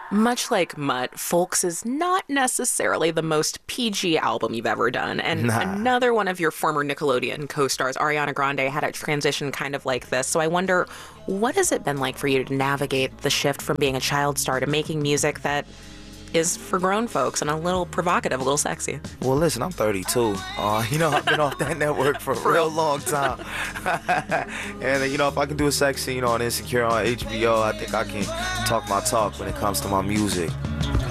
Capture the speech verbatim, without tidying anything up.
Much like Mutt, Folks is not necessarily the most P G album you've ever done. And Nah. another one of your former Nickelodeon co-stars, Ariana Grande, had a transition kind of like this. So I wonder, what has it been like for you to navigate the shift from being a child star to making music that is for grown folks and a little provocative, a little sexy? Well, listen, I'm thirty-two. Uh, you know, I've been off that network for a real long time. and, uh, you know, if I can do a sex scene on Insecure on H B O, I think I can talk my talk when it comes to my music.